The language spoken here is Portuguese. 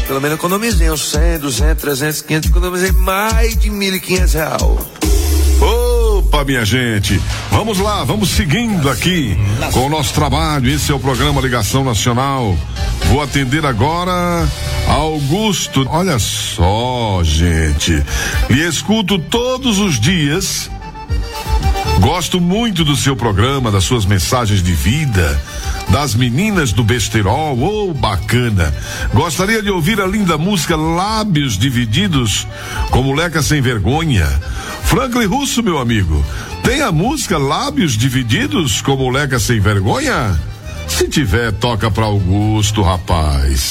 Pelo menos economizei uns 100, 200, 300, 500, economizei mais de R$1.500. Opa, minha gente, vamos lá, vamos seguindo aqui com o nosso trabalho. Esse é o programa Ligação Nacional. Vou atender agora Augusto. Olha só, gente, lhe escuto todos os dias. Gosto muito do seu programa, das suas mensagens de vida, das meninas do besterol. Oh, bacana. Gostaria de ouvir a linda música Lábios Divididos, com Moleca Sem Vergonha. Franklin Russo, meu amigo, tem a música Lábios Divididos com Moleca Sem Vergonha? Se tiver, toca pra Augusto, rapaz.